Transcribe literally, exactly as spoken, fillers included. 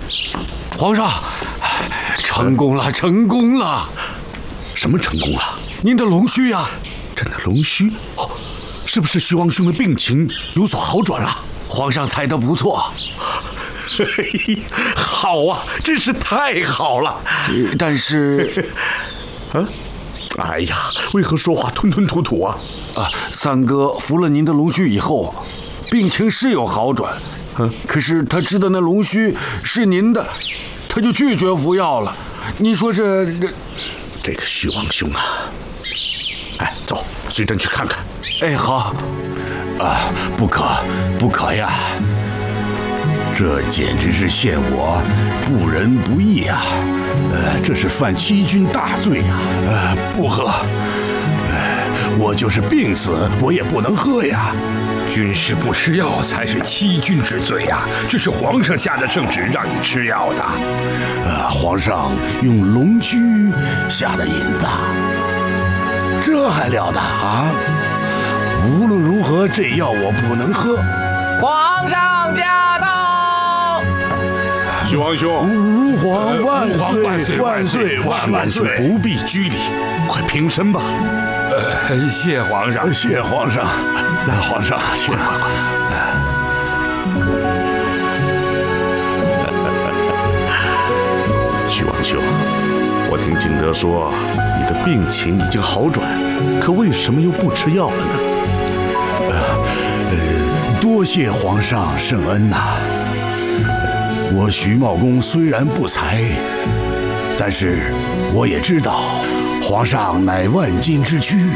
皇上，成功了，成功了！ 什么成功了？ 您的龙须呀！ 朕的龙须？哦，是不是徐王兄的病情有所好转了？ 皇上猜得不错。 嘿，好啊，真是太好了。 但是， 啊，哎呀，为何说话吞吞吐吐啊？ 啊，三哥服了您的龙须以后，病情是有好转。嗯，可是他知道那龙须是您的，他就拒绝服药了。你说这这， 这个徐王兄啊！哎，走，随朕去看看。 哎，好。 啊，不可，不可呀！这简直是陷我不仁不义啊！呃，这是犯欺君大罪呀！呃，不喝。呃，我就是病死，我也不能喝呀。 军师不吃药才是欺君之罪呀！这是皇上下的圣旨让你吃药的。 呃，皇上用龙须下的引子，这还了得啊！无论如何，这药我不能喝。 皇上驾到！ 徐王兄， 吾皇万岁万岁万万岁！不必拘礼，快平身吧。 呃，谢皇上， 谢皇上。来，皇上，谢皇上。 徐王兄，我听景德说你的病情已经好转，可为什么又不吃药了呢？ 呃，多谢皇上圣恩呐、啊！我徐茂公虽然不才，但是我也知道皇上乃万金之躯。